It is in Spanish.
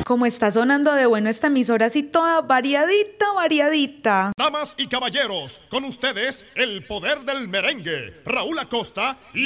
Como está sonando de bueno esta emisora, así toda variadita, variadita. Damas y caballeros, con ustedes, el poder del merengue, Raúl Acosta y